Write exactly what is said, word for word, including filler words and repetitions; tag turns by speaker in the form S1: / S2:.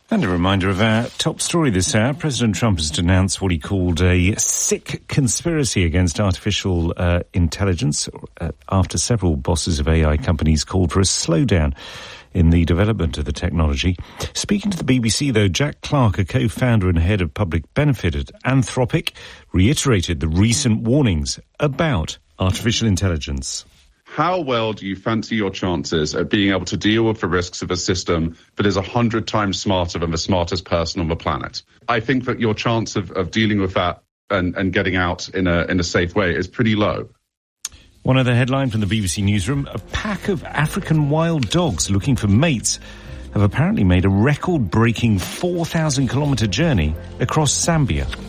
S1: And a reminder of our top story this hour. President Trump has denounced what he called a sick conspiracy against artificial uh, intelligence uh, after several bosses of A I companies called for a slowdown in the development of the technology. Speaking to the B B C, though, Jack Clark, a co-founder and head of public benefit at Anthropic, reiterated the recent warnings about artificial intelligence.
S2: How well do you fancy your chances at being able to deal with the risks of a system that is a hundred times smarter than the smartest person on the planet? I think that your chance of, of dealing with that and, and getting out in a in a safe way is pretty low.
S1: One other headline from the B B C Newsroom: a pack of African wild dogs looking for mates have apparently made a record-breaking four thousand kilometre journey across Zambia.